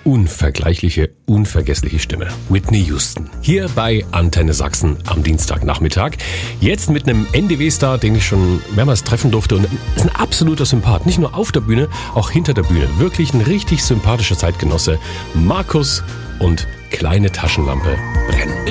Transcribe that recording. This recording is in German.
unvergleichliche, unvergessliche Stimme. Whitney Houston. Hier bei Antenne Sachsen am Dienstagnachmittag. Jetzt mit einem NDW-Star, den ich schon mehrmals treffen durfte. Und ist ein absoluter Sympath. Nicht nur auf der Bühne, auch hinter der Bühne. Wirklich ein richtig sympathischer Zeitgenosse. Markus und Kleine Taschenlampe brennen.